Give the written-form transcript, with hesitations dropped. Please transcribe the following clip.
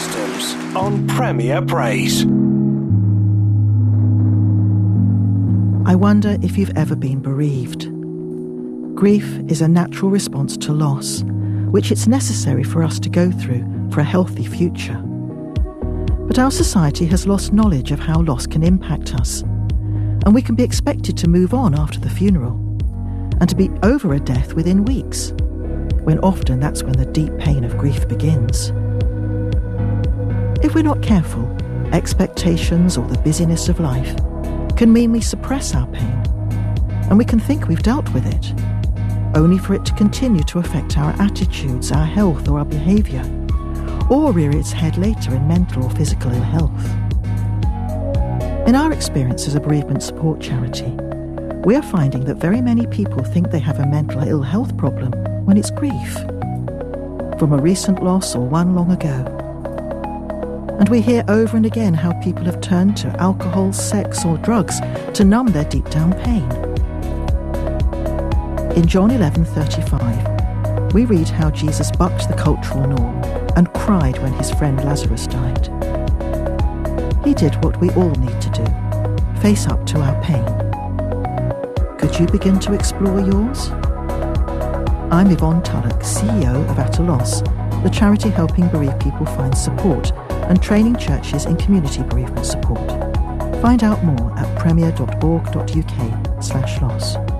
Systems on Premier Praise. I wonder if you've ever been bereaved. Grief is a natural response to loss, which it's necessary for us to go through for a healthy future. But our society has lost knowledge of how loss can impact us, and we can be expected to move on after the funeral, and to be over a death within weeks, when often that's when the deep pain of grief begins. If we're not careful, expectations or the busyness of life can mean we suppress our pain, and we can think we've dealt with it, only for it to continue to affect our attitudes, our health or our behaviour, or rear its head later in mental or physical ill health. In our experience as a bereavement support charity, we are finding that very many people think they have a mental ill health problem when it's grief, from a recent loss or one long ago. And we hear over and again how people have turned to alcohol, sex or drugs to numb their deep down pain. In John 11:35, we read how Jesus bucked the cultural norm and cried when his friend Lazarus died. He did what we all need to do, face up to our pain. Could you begin to explore yours? I'm Yvonne Tulloch, CEO of At a Loss, the charity helping bereaved people find support and training churches in community bereavement support. Find out more at premier.org.uk/loss.